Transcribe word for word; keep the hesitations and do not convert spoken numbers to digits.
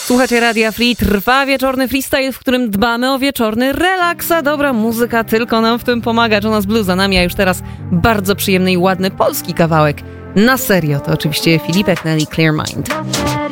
Słuchacie Radia Free, trwa wieczorny freestyle, w którym dbamy o wieczorny relaks, a dobra muzyka tylko nam w tym pomaga. Jonas Blue za nami, a już teraz bardzo przyjemny i ładny polski kawałek. Na serio, to oczywiście Filipek Nelly Clear Mind.